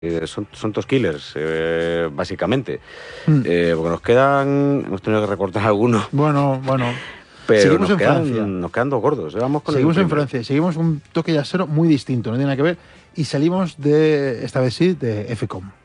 son dos killers, básicamente. Mm. Porque hemos tenido que recortar algunos, Bueno, pero seguimos en Francia. nos quedan dos gordos. Vamos con el Seguimos en primero. Francia y seguimos un toque yacero muy distinto, no tiene nada que ver. Y salimos esta vez sí, de FCOM.